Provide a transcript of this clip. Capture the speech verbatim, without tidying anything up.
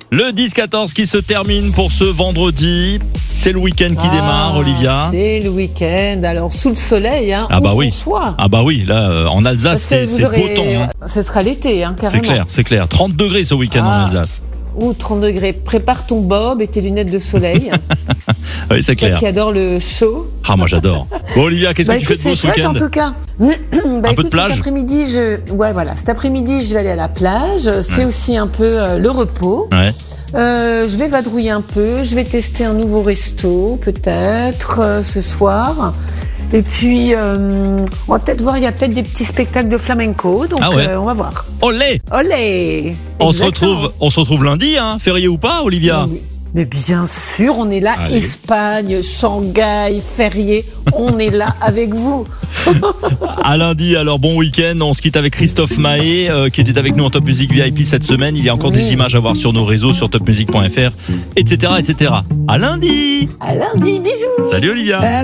Le dix quatorze qui se termine pour ce vendredi. C'est le week-end qui Ah, démarre, Olivia. C'est le week-end, alors sous le soleil, hein, Ah bah où oui. qu'on soit. Ah bah oui, là, euh, en Alsace, Parce que c'est, vous c'est aurez- beau temps. Hein. Ce sera l'été, hein, C'est carrément. clair, c'est clair. trente degrés ce week-end Ah. en Alsace. Ou trente degrés. Prépare ton bob et tes lunettes de soleil. Oui, c'est Toi clair. qui adore le chaud. Ah, moi j'adore. Bon, Olivia, qu'est-ce Bah que tu fais écoute, de beau c'est ce chouette week-end? en tout cas. Bah Un peu de écoute, plage cet après-midi, je... ouais, voilà. Cet après-midi, je vais aller à la plage. C'est Ouais. aussi un peu euh, le repos. Ouais. Euh, je vais vadrouiller un peu. Je vais tester un nouveau resto, peut-être, euh, ce soir. Et puis, euh, on va peut-être voir, il y a peut-être des petits spectacles de flamenco. Donc, Ah ouais. euh, on va voir. Olé! Olé! On se Exactement. retrouve, on se retrouve lundi, hein, férié ou pas, Olivia? Oui. Mais bien sûr, on est là. Allez. Espagne, Shanghai, férié. On est là avec vous. À lundi, alors bon week-end. On se quitte avec Christophe Mahé, euh, qui était avec nous en Top Music V I P cette semaine. Il y a encore Oui. des images à voir sur nos réseaux, sur top music point f r, et cetera, et cetera. À lundi! À lundi, bisous. Salut Olivia!